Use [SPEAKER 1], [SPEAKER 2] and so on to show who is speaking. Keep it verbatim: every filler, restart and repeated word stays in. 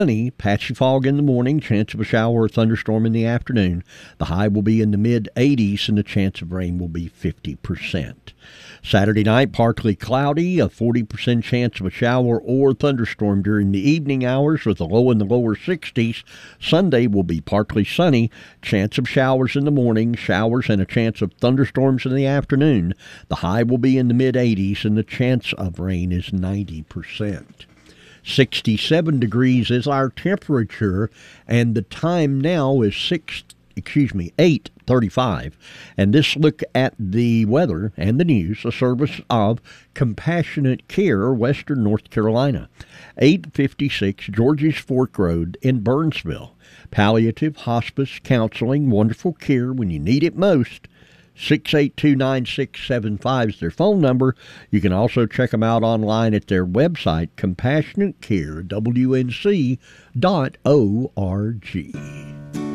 [SPEAKER 1] Sunny, patchy fog in the morning, chance of a shower or thunderstorm in the afternoon. The high will be in the mid eighties and the chance of rain will be fifty percent. Saturday night, partly cloudy, a forty percent chance of a shower or thunderstorm during the evening hours with a low in the lower sixties. Sunday will be partly sunny, chance of showers in the morning, showers and a chance of thunderstorms in the afternoon. The high will be in the mid eighties and the chance of rain is ninety percent. sixty-seven degrees is our temperature, and the time now is six. Excuse me, eight thirty-five. And this look at the weather and the news, a service of Compassionate Care, Western North Carolina, eight fifty-six Georges Fork Road in Burnsville. Palliative, hospice, counseling, wonderful care when you need it most. six eight two, nine six seven five is their phone number. You can also check them out online at their website, compassionate care w n c dot org.